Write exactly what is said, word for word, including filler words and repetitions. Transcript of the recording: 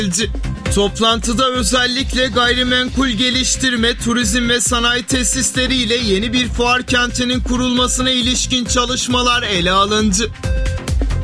Toplantıda özellikle gayrimenkul geliştirme, turizm ve sanayi tesisleri ile yeni bir fuar kentinin kurulmasına ilişkin çalışmalar ele alındı.